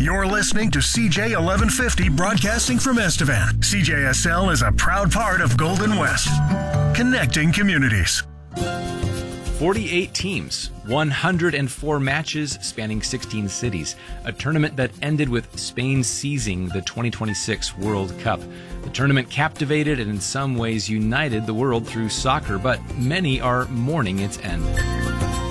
You're listening to CJ 1150 broadcasting from Estevan. CJSL is a proud part of Golden West, connecting communities. 48 teams, 104 matches spanning 16 cities, a tournament that ended with Spain seizing the 2026 World Cup. The tournament captivated and in some ways united the world through soccer, but many are mourning its end.